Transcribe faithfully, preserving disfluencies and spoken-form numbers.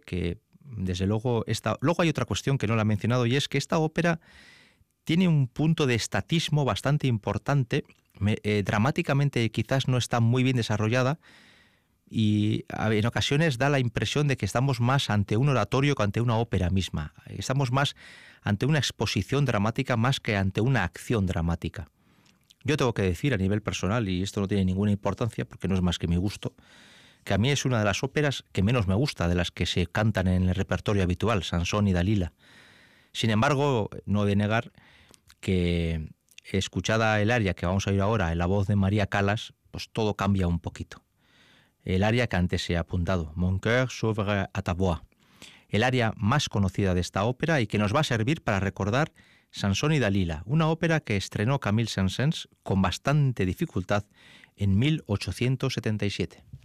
porque desde luego esta... Luego hay otra cuestión que no la he mencionado, y es que esta ópera tiene un punto de estatismo bastante importante. Me, eh, dramáticamente quizás no está muy bien desarrollada, y en ocasiones da la impresión de que estamos más ante un oratorio que ante una ópera misma. Estamos más ante una exposición dramática más que ante una acción dramática. Yo tengo que decir a nivel personal, y esto no tiene ninguna importancia porque no es más que mi gusto, que a mí es una de las óperas que menos me gusta de las que se cantan en el repertorio habitual, Sansón y Dalila. Sin embargo, no he de negar que, escuchada el aria que vamos a oír ahora en la voz de María Callas, pues todo cambia un poquito. El aria que antes se ha apuntado, Mon cœur s'ouvre à ta voix, el aria más conocida de esta ópera y que nos va a servir para recordar Sansón y Dalila, una ópera que estrenó Camille Saint-Saëns con bastante dificultad en mil ochocientos setenta y siete.